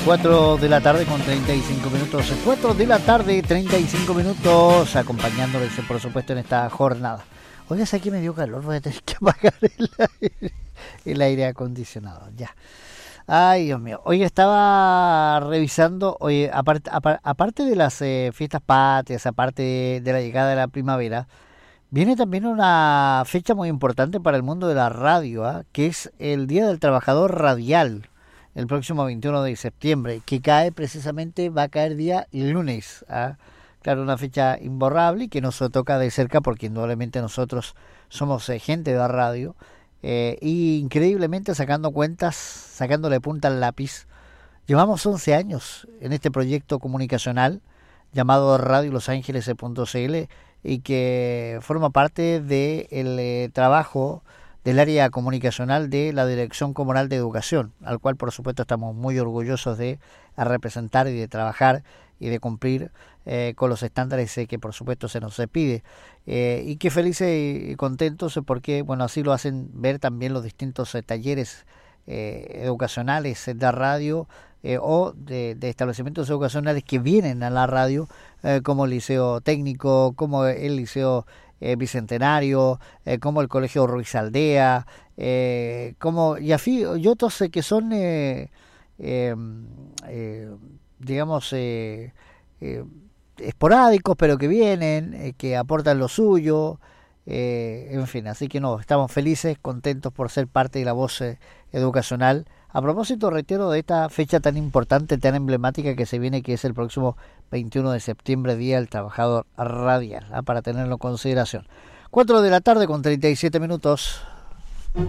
4 de la tarde con 35 minutos. 4 de la tarde, 35 minutos, acompañándoles, por supuesto, en esta jornada. Oiga, aquí me dio calor, voy a tener que apagar el aire acondicionado, ya. Ay, Dios mío. Hoy estaba revisando, oye, aparte de las fiestas patrias, aparte de la llegada de la primavera, viene también una fecha muy importante para el mundo de la radio, que es el Día del Trabajador Radial, el próximo 21 de septiembre, que cae precisamente, va a caer día lunes. Claro, una fecha imborrable y que nos toca de cerca porque indudablemente nosotros somos gente de la radio. Y increíblemente sacando cuentas, sacándole punta al lápiz, llevamos 11 años en este proyecto comunicacional llamado Radio Los Ángeles.cl y que forma parte del trabajo del área comunicacional de la Dirección Comunal de Educación, al cual por supuesto estamos muy orgullosos de representar y de trabajar y de cumplir con los estándares que por supuesto se nos pide, y que felices y contentos porque bueno, así lo hacen ver también los distintos talleres educacionales de la radio o de establecimientos educacionales que vienen a la radio, como el Liceo Técnico, como el Liceo Bicentenario, como el Colegio Ruiz Aldea, como y otros que son digamos esporádicos, pero que vienen, que aportan lo suyo, en fin, así que no, estamos felices, contentos por ser parte de la voz educacional. A propósito, reitero, de esta fecha tan importante, tan emblemática que se viene, que es el próximo 21 de septiembre, Día del Trabajador Radial, para tenerlo en consideración. 4 de la tarde con 37 minutos.